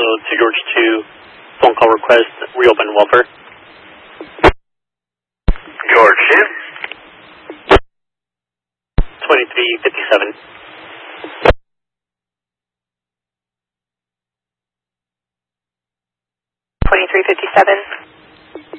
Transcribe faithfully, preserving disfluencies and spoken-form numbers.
to George two, phone call request, reopen welfare. George two. twenty-three fifty-seven. twenty-three fifty-seven.